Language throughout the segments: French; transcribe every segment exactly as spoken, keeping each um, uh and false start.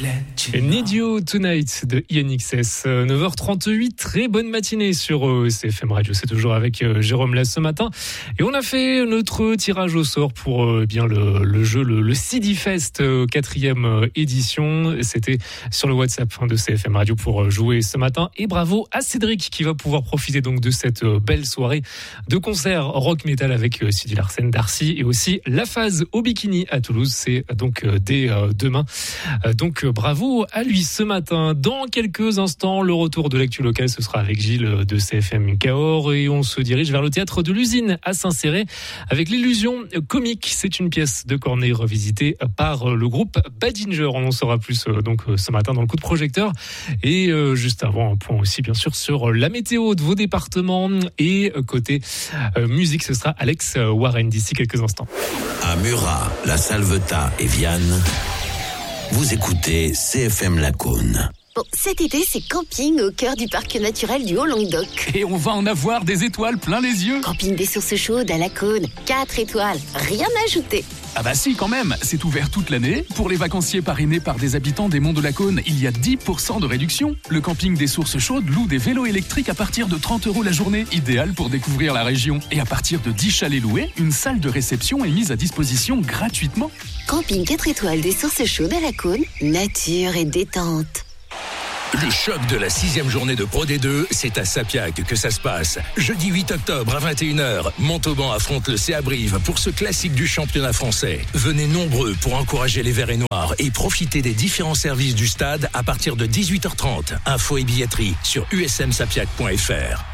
Need You Tonight de I N X S, neuf heures trente-huit, très bonne matinée sur euh, C F M Radio, c'est toujours avec euh, Jérôme là ce matin, et on a fait notre tirage au sort pour euh, bien le, le jeu, le, le C D Fest, euh, quatrième euh, édition, c'était sur le WhatsApp hein, de C F M Radio pour euh, jouer ce matin, et bravo à Cédric qui va pouvoir profiter donc de cette euh, belle soirée de concert rock metal avec euh, Sidi Larsen, Darcy, et aussi La Phase au Bikini à Toulouse, c'est euh, donc euh, dès euh, demain, euh, donc euh, bravo à lui ce matin. Dans quelques instants, le retour de l'actu locale, ce sera avec Gilles de C F M Cahors et on se dirige vers le théâtre de l'Usine à Saint-Céré avec l'illusion comique. C'est une pièce de Corneille revisitée par le groupe Badinger. On en saura plus donc ce matin dans le coup de projecteur. Et juste avant, un point aussi bien sûr sur la météo de vos départements. Et côté musique, ce sera Alex Warren d'ici quelques instants. À Murat, La Salvetat et Vianne, vous écoutez C F M Lacaune. Bon, cet été, c'est camping au cœur du parc naturel du Haut-Languedoc. Et on va en avoir des étoiles plein les yeux. Camping des sources chaudes à Lacaune, quatre étoiles, rien à ajouter. Ah bah si, quand même, c'est ouvert toute l'année. Pour les vacanciers parrainés par des habitants des Monts de Lacaune, il y a dix pour cent de réduction. Le camping des sources chaudes loue des vélos électriques à partir de trente euros la journée, idéal pour découvrir la région. Et à partir de dix chalets loués, une salle de réception est mise à disposition gratuitement. Camping quatre étoiles des sources chaudes à Lacaune, nature et détente. Le choc de la sixième journée de Pro D deux, c'est à Sapiac que ça se passe. Jeudi huit octobre à vingt et une heures, Montauban affronte le C A Brive pour ce classique du championnat français. Venez nombreux pour encourager les Verts et Noirs et profiter des différents services du stade à partir de dix-huit heures trente. Infos et billetterie sur u s m sapiac point f r.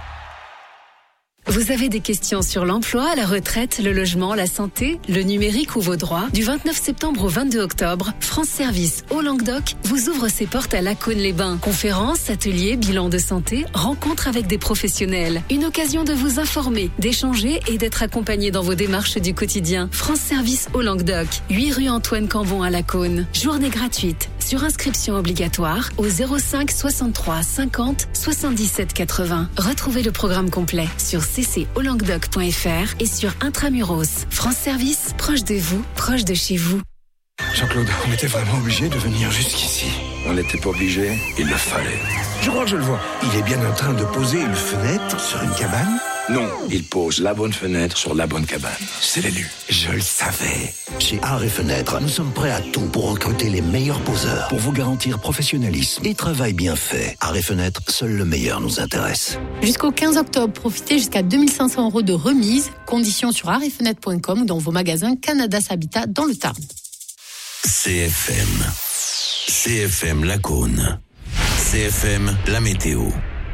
Vous avez des questions sur l'emploi, la retraite, le logement, la santé, le numérique ou vos droits? Du vingt-neuf septembre au vingt-deux octobre, France Service au Languedoc vous ouvre ses portes à Lacaune-les-Bains. Conférences, ateliers, bilans de santé, rencontres avec des professionnels. Une occasion de vous informer, d'échanger et d'être accompagné dans vos démarches du quotidien. France Service au Languedoc, huit rue Antoine Cambon à Lacaune. Journée gratuite. Sur inscription obligatoire au zéro cinq soixante-trois cinquante soixante-dix-sept quatre-vingts. Retrouvez le programme complet sur c c au languedoc point f r et sur Intramuros. France Service, proche de vous, proche de chez vous. Jean-Claude, on était vraiment obligé de venir jusqu'ici. On n'était pas obligé, il le fallait. Je crois que je le vois. Il est bien en train de poser une fenêtre sur une cabane. Non, il pose la bonne fenêtre sur la bonne cabane. C'est l'élu. Je le savais. Chez Art et Fenêtres, nous sommes prêts à tout pour recruter les meilleurs poseurs, pour vous garantir professionnalisme et travail bien fait. Art et Fenêtres, seul le meilleur nous intéresse. Jusqu'au quinze octobre, profitez jusqu'à deux mille cinq cents euros de remise. Conditions sur art et fenêtres point com ou dans vos magasins Canada Habitat dans le Tarn. C F M. C F M Lacaune. C F M, la météo.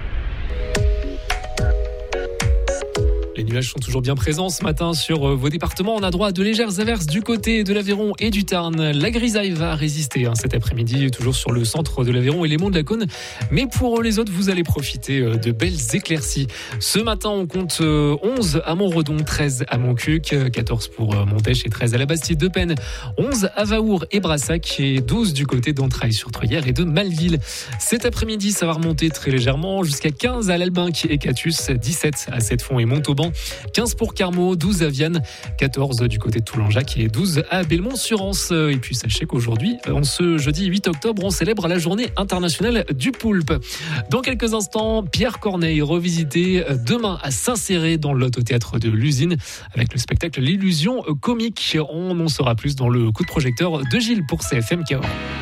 Les nuages sont toujours bien présents ce matin sur vos départements. On a droit à de légères averses du côté de l'Aveyron et du Tarn. La grisaille va résister hein, cet après-midi, toujours sur le centre de l'Aveyron et les monts de Lacaune. Mais pour les autres, vous allez profiter de belles éclaircies. Ce matin, on compte onze à Montredon, treize à Montcuq, quatorze pour Montèche et treize à la Bastide de Penne, onze à Vaour et Brassac et douze du côté d'Entrailles-sur-Treuillère et de Malville. Cet après-midi, ça va remonter très légèrement jusqu'à quinze à l'Albinque et Catus, dix-sept à Sept-Fonds et Montauban, quinze pour Carmaux, douze à Vianne, quatorze du côté de Toulon-Jacques et douze à Belmont-sur-Anse. Et puis sachez qu'aujourd'hui, en ce jeudi huit octobre, on célèbre la journée internationale du poulpe. Dans quelques instants, Pierre Corneille revisité demain à Saint-Céré dans le Lot au théâtre de l'Usine avec le spectacle L'illusion comique. On en saura plus dans le coup de projecteur de Gilles pour C F M Cahors.